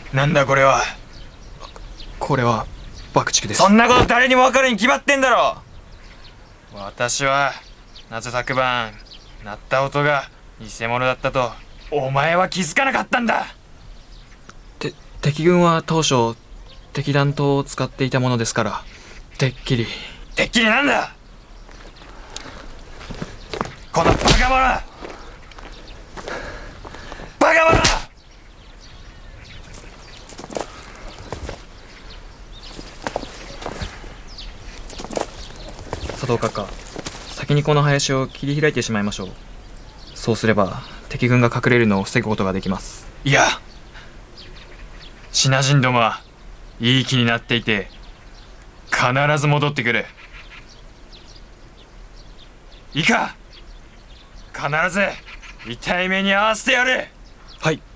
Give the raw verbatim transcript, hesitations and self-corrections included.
なんだこれは。 これは爆竹です。 そんなこと誰にも分かるに決まってんだろ。私はなぜ昨晩鳴った音が偽物だったとお前は気づかなかったんだ。 て敵軍は当初敵弾頭を使っていたものですから、てっきり。 てっきりなんだこのバカ者、バカ者。 佐藤閣下、先にこの林を切り開いてしまいましょう。そうすれば敵軍が隠れるのを防ぐことができます。 いや、シナ人どもはいい気になっていて必ず戻ってくる。いいか、必ず痛い目に遭わせてやる。 はい。